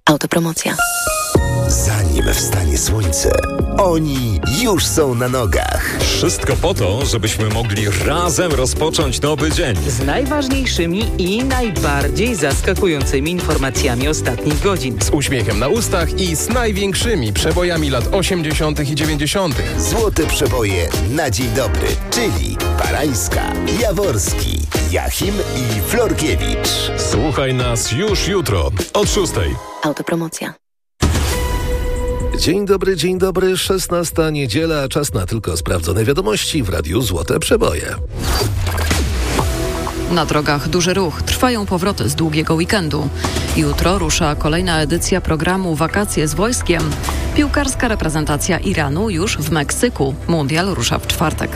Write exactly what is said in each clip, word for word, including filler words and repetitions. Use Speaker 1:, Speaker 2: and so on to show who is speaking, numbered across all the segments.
Speaker 1: Autopromocja.
Speaker 2: Zanim wstanie słońce, oni już są na nogach.
Speaker 3: Wszystko po to, żebyśmy mogli razem rozpocząć nowy dzień.
Speaker 4: Z najważniejszymi i najbardziej zaskakującymi informacjami ostatnich godzin.
Speaker 5: Z uśmiechem na ustach i z największymi przebojami lat osiemdziesiątych i dziewięćdziesiątych.
Speaker 2: Złote przeboje na dzień dobry, czyli Barańska, Jaworski, Jachim i Florkiewicz.
Speaker 3: Słuchaj nas już jutro od szóstej.
Speaker 1: Autopromocja.
Speaker 6: Dzień dobry, dzień dobry, szesnasta niedziela, czas na tylko sprawdzone wiadomości w Radiu Złote Przeboje.
Speaker 7: Na drogach duży ruch. Trwają powroty z długiego weekendu. Jutro rusza kolejna edycja programu Wakacje z wojskiem. Piłkarska reprezentacja Iranu już w Meksyku. Mundial rusza w czwartek.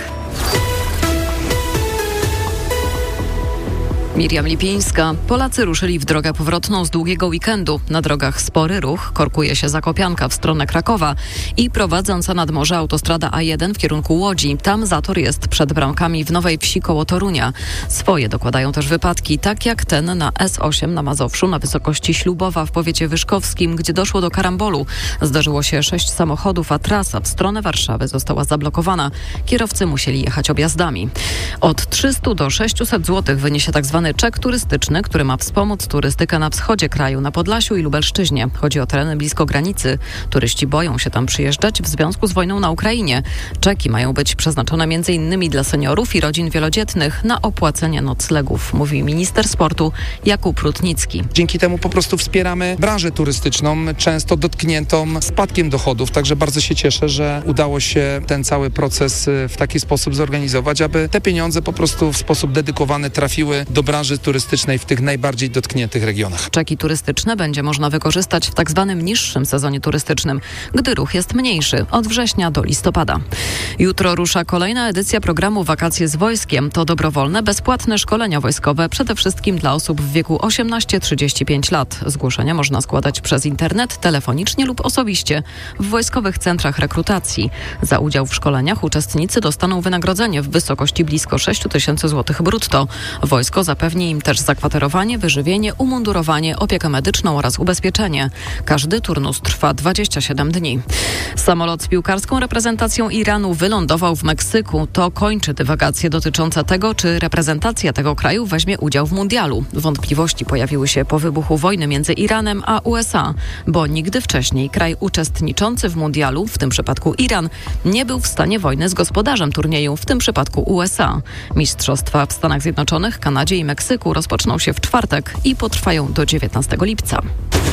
Speaker 7: Miriam Lipińska. Polacy ruszyli w drogę powrotną z długiego weekendu. Na drogach spory ruch, korkuje się Zakopianka w stronę Krakowa i prowadząca nad morze autostrada A jeden w kierunku Łodzi. Tam zator jest przed bramkami w Nowej Wsi koło Torunia. Swoje dokładają też wypadki, tak jak ten na S osiem na Mazowszu na wysokości Ślubowa w powiecie wyszkowskim, gdzie doszło do karambolu. Zdarzyło się sześć samochodów, a trasa w stronę Warszawy została zablokowana. Kierowcy musieli jechać objazdami. Od trzysta do sześciuset złotych wyniesie tak zwany czek turystyczny, który ma wspomóc turystykę na wschodzie kraju, na Podlasiu i Lubelszczyźnie. Chodzi o tereny blisko granicy. Turyści boją się tam przyjeżdżać w związku z wojną na Ukrainie. Czeki mają być przeznaczone między innymi dla seniorów i rodzin wielodzietnych na opłacenie noclegów, mówi minister sportu Jakub Rutnicki.
Speaker 8: Dzięki temu po prostu wspieramy branżę turystyczną, często dotkniętą spadkiem dochodów, także bardzo się cieszę, że udało się ten cały proces w taki sposób zorganizować, aby te pieniądze po prostu w sposób dedykowany trafiły do branży turystycznej w tych najbardziej dotkniętych regionach.
Speaker 7: Czeki turystyczne będzie można wykorzystać w tak zwanym niższym sezonie turystycznym, gdy ruch jest mniejszy, od września do listopada. Jutro rusza kolejna edycja programu Wakacje z wojskiem. To dobrowolne, bezpłatne szkolenia wojskowe, przede wszystkim dla osób w wieku osiemnaście do trzydziestu pięciu lat. Zgłoszenia można składać przez internet, telefonicznie lub osobiście w wojskowych centrach rekrutacji. Za udział w szkoleniach uczestnicy dostaną wynagrodzenie w wysokości blisko sześć tysięcy złotych brutto. Wojsko zapewni im też zakwaterowanie, wyżywienie, umundurowanie, opiekę medyczną oraz ubezpieczenie. Każdy turnus trwa dwadzieścia siedem dni. Samolot z piłkarską reprezentacją Iranu wylądował w Meksyku. To kończy dywagacje dotyczące tego, czy reprezentacja tego kraju weźmie udział w mundialu. Wątpliwości pojawiły się po wybuchu wojny między Iranem a U S A, bo nigdy wcześniej kraj uczestniczący w mundialu, w tym przypadku Iran, nie był w stanie wojny z gospodarzem turnieju, w tym przypadku U S A. Mistrzostwa w Stanach Zjednoczonych, Kanadzie i Meksyku rozpoczną się w czwartek i potrwają do dziewiętnastego lipca.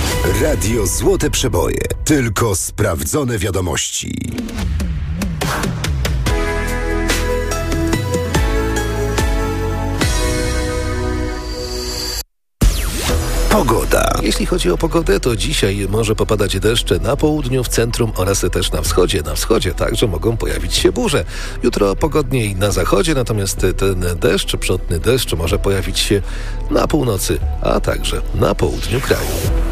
Speaker 2: Radio Złote Przeboje. Tylko sprawdzone wiadomości. Pogoda.
Speaker 6: Jeśli chodzi o pogodę, to dzisiaj może popadać deszcz na południu, w centrum oraz też na wschodzie. Na wschodzie także mogą pojawić się burze. Jutro pogodniej na zachodzie, natomiast ten deszcz, przątny deszcz może pojawić się na północy, a także na południu kraju.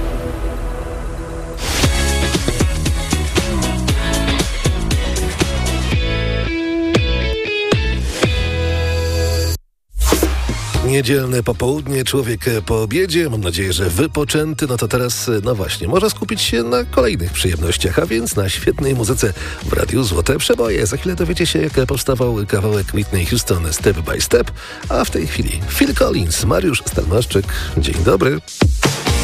Speaker 6: Niedzielne popołudnie, człowiek po obiedzie, mam nadzieję, że wypoczęty, no to teraz, no właśnie, może skupić się na kolejnych przyjemnościach, a więc na świetnej muzyce w Radiu Złote Przeboje. Za chwilę dowiecie się, jak powstawał kawałek Whitney Houston Step by Step, a w tej chwili Phil Collins, Mariusz Stelmaszczyk. Dzień dobry.